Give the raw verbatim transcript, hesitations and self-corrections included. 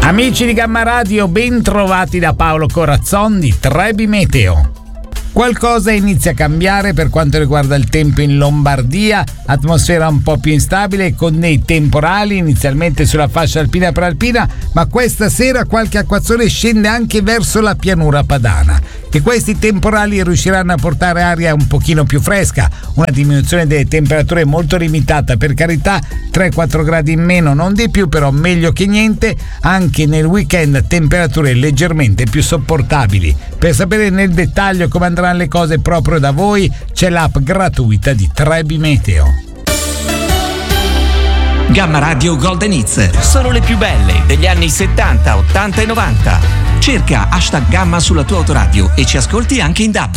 Amici di Gamma Radio, ben trovati da Paolo Corazzon di Trebi Meteo. Qualcosa inizia a cambiare per quanto riguarda il tempo in Lombardia, atmosfera un po' più instabile con dei temporali inizialmente sulla fascia alpina prealpina, ma questa sera qualche acquazzone scende anche verso la pianura padana e questi temporali riusciranno a portare aria un pochino più fresca, una diminuzione delle temperature molto limitata, per carità, tre quattro gradi in meno, non di più, però meglio che niente. Anche nel weekend temperature leggermente più sopportabili. Per sapere nel dettaglio come andranno le cose proprio da voi, c'è l'app gratuita di Trebi Meteo. Gamma Radio Golden Hits, solo le più belle degli anni settanta, ottanta e novanta. Cerca hashtag Gamma sulla tua autoradio e ci ascolti anche in D A B.